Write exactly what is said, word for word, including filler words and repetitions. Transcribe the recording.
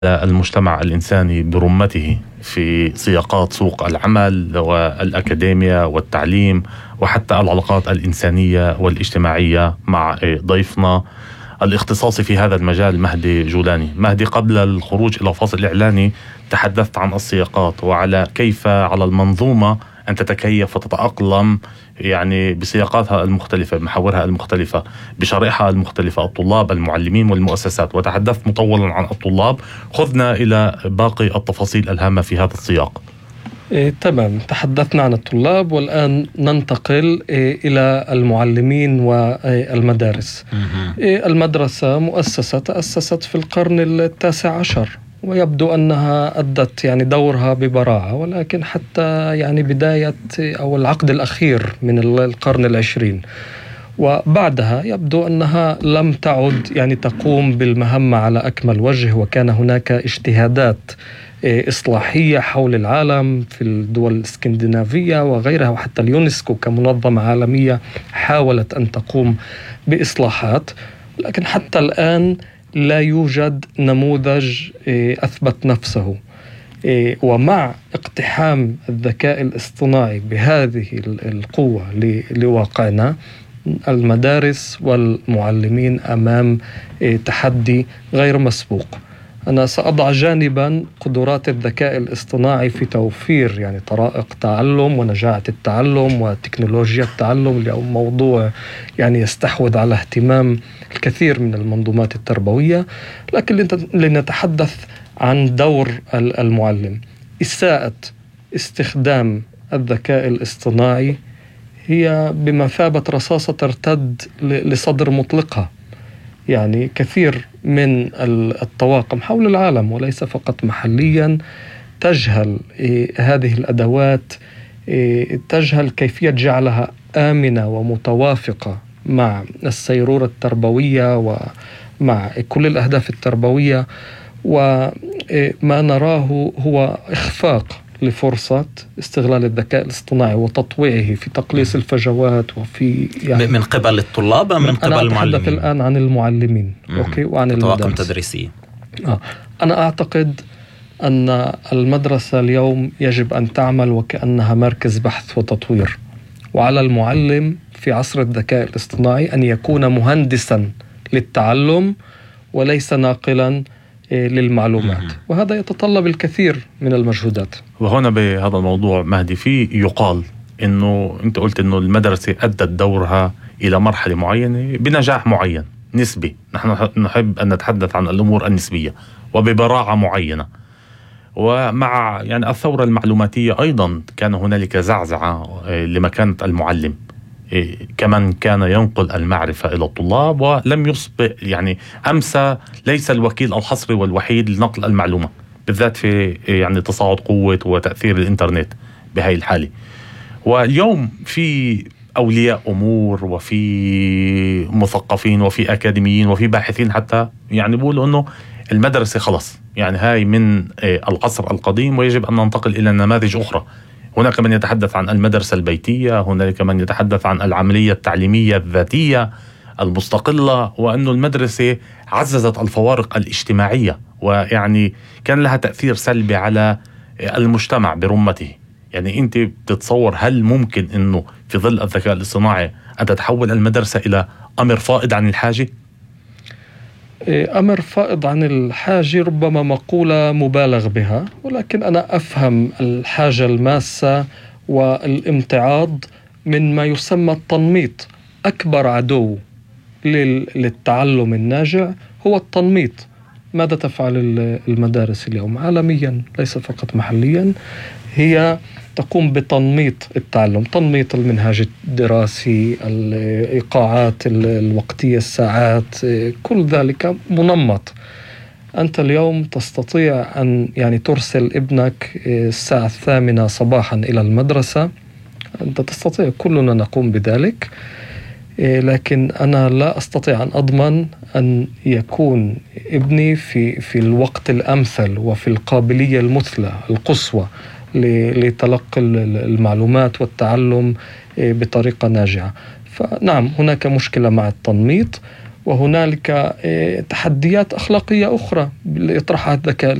المجتمع الإنساني برمته في سياقات سوق العمل والأكاديمية والتعليم وحتى العلاقات الإنسانية والاجتماعية مع ضيفنا الاختصاصي في هذا المجال مهدي جولاني. مهدي، قبل الخروج إلى فاصل إعلاني تحدثت عن السياقات وعلى كيف على المنظومة أن تتكيف وتتأقلم يعني بسياقاتها المختلفة، بمحاورها المختلفة، بشرائحها المختلفة، الطلاب، المعلمين والمؤسسات، وتحدثت مطولا عن الطلاب. خذنا إلى باقي التفاصيل الهامة في هذا السياق. إيه، تمام، تحدثنا عن الطلاب والآن ننتقل إيه إلى المعلمين والمدارس. إيه، المدرسة مؤسسة تأسست في القرن التاسع عشر، ويبدو أنها أدت يعني دورها ببراعة، ولكن حتى يعني بداية أو العقد الأخير من القرن العشرين وبعدها يبدو أنها لم تعد يعني تقوم بالمهمة على أكمل وجه، وكان هناك اجتهادات إصلاحية حول العالم في الدول الإسكندنافية وغيرها، وحتى اليونسكو كمنظمة عالمية حاولت أن تقوم بإصلاحات، لكن حتى الآن لا يوجد نموذج أثبت نفسه. ومع اقتحام الذكاء الاصطناعي بهذه القوة لواقعنا، المدارس والمعلمين أمام تحدي غير مسبوق. أنا سأضع جانبا قدرات الذكاء الاصطناعي في توفير يعني طرائق تعلم ونجاعة التعلم وتكنولوجيا التعلم، اليوم موضوع يعني يستحوذ على اهتمام الكثير من المنظومات التربوية، لكن لنتحدث عن دور المعلم. إساءة استخدام الذكاء الاصطناعي هي بمثابة رصاصة ترتد لصدر مطلقها. يعني كثير من الطواقم حول العالم وليس فقط محليا تجهل هذه الأدوات، تجهل كيفية جعلها آمنة ومتوافقة مع السيرورة التربوية ومع كل الأهداف التربوية، وما نراه هو إخفاق لفرصة استغلال الذكاء الاصطناعي وتطويعه في تقليص الفجوات وفي يعني من قبل الطلاب أم من قبل أنا المعلمين؟ أنا أتحدث الآن عن المعلمين أوكي وعن طواقم تدريسية. آه. أنا أعتقد أن المدرسة اليوم يجب أن تعمل وكأنها مركز بحث وتطوير، وعلى المعلم في عصر الذكاء الاصطناعي أن يكون مهندسا للتعلم وليس ناقلا للمعلومات، وهذا يتطلب الكثير من المجهودات. وهنا بهذا الموضوع مهدي في يقال إنه أنت قلت إنه المدرسة أدت دورها إلى مرحلة معينة بنجاح معين نسبي. نحن نحب أن نتحدث عن الأمور النسبية وببراعة معينة. ومع يعني الثورة المعلوماتية أيضا كان هنالك زعزعة لمكانة المعلم كمن كان ينقل المعرفة إلى الطلاب، ولم يصبح يعني أمس ليس الوكيل الحصري والوحيد لنقل المعلومة، بالذات في يعني تصاعد قوة وتأثير الإنترنت بهاي الحالة. واليوم في أولياء أمور وفي مثقفين وفي أكاديميين وفي باحثين حتى يعني بيقولوا أنه المدرسة خلص يعني هاي من العصر القديم ويجب أن ننتقل إلى نماذج أخرى. هناك من يتحدث عن المدرسة البيتية، هناك من يتحدث عن العملية التعليمية الذاتية المستقلة، وأن المدرسة عززت الفوارق الاجتماعية ويعني كان لها تأثير سلبي على المجتمع برمته. يعني أنت بتتصور هل ممكن أنه في ظل الذكاء الاصطناعي أن تتحول المدرسة إلى أمر فائض عن الحاجة؟ أمر فائض عن الحاجة ربما مقولة مبالغ بها، ولكن أنا أفهم الحاجة الماسة والامتعاض من ما يسمى التنميط. أكبر عدو للتعلم الناجع هو التنميط. ماذا تفعل المدارس اليوم عالميا ليس فقط محليا؟ هي تقوم بتنميط التعلم، تنميط المنهاج الدراسي، الإيقاعات الوقتية، الساعات، كل ذلك منمط. أنت اليوم تستطيع أن يعني ترسل ابنك الساعة الثامنة صباحا إلى المدرسة، أنت تستطيع، كلنا نقوم بذلك، لكن أنا لا أستطيع أن أضمن أن يكون ابني في في الوقت الأمثل وفي القابلية المثلى القصوى لتلقي المعلومات والتعلم بطريقة ناجعة. فنعم هناك مشكلة مع التنميط، وهنالك تحديات أخلاقية أخرى اللي يطرحها الذكاء